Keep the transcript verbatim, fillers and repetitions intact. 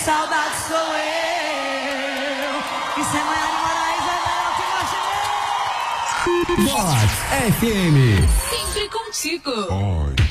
saudade sou eu. Isso é Maiara de Moraes, é melhor que você. Vox F M. Sempre contigo. Oi.